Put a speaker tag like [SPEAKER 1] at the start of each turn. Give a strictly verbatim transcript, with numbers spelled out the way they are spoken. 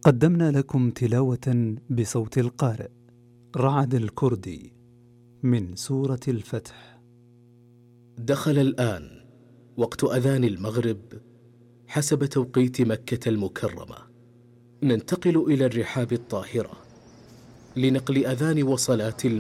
[SPEAKER 1] قدمنا لكم تلاوة بصوت القارئ رعد الكردي من سورة الفتح.
[SPEAKER 2] دخل الآن وقت أذان المغرب حسب توقيت مكة المكرمة. ننتقل إلى الرحاب الطاهرة لنقل أذان وصلاة المغرب.